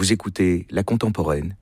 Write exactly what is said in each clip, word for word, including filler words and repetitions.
Vous écoutez La Contemporaine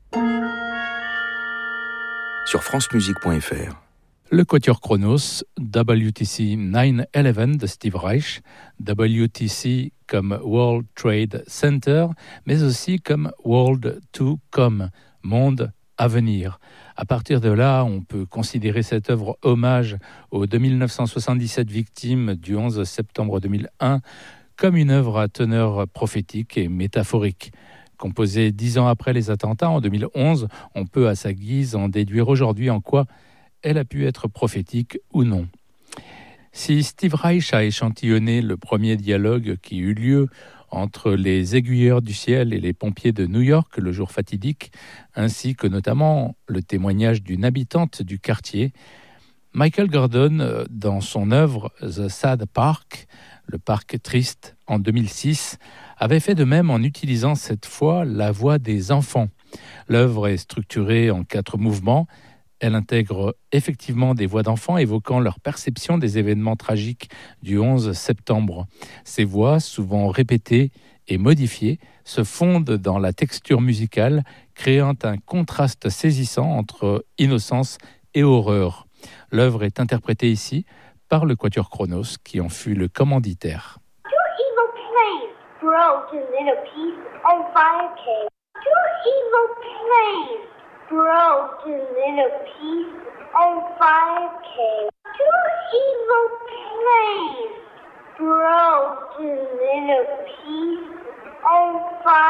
sur francemusique point f r. Le Quatuor Chronos, W T C neuf onze de Steve Reich, W T C comme World Trade Center, mais aussi comme World to Come, monde à venir. À partir de là, on peut considérer cette œuvre hommage aux deux mille neuf cent soixante-dix-sept victimes du onze septembre deux mille un comme une œuvre à teneur prophétique et métaphorique. Composée dix ans après les attentats en deux mille onze, on peut à sa guise en déduire aujourd'hui en quoi elle a pu être prophétique ou non. Si Steve Reich a échantillonné le premier dialogue qui eut lieu entre les aiguilleurs du ciel et les pompiers de New York le jour fatidique, ainsi que notamment le témoignage d'une habitante du quartier, Michael Gordon, dans son œuvre The Sad Park, le parc triste, en deux mille six, avait fait de même en utilisant cette fois la voix des enfants. L'œuvre est structurée en quatre mouvements. Elle intègre effectivement des voix d'enfants évoquant leur perception des événements tragiques du onze septembre. Ces voix, souvent répétées et modifiées, se fondent dans la texture musicale, créant un contraste saisissant entre innocence et horreur. L'œuvre est interprétée ici par le Quatuor Chronos, qui en fut le commanditaire. Two evil planes broke into pieces on fire came. Two evil planes broke into pieces on fire came. Two evil planes broke into pieces on fire.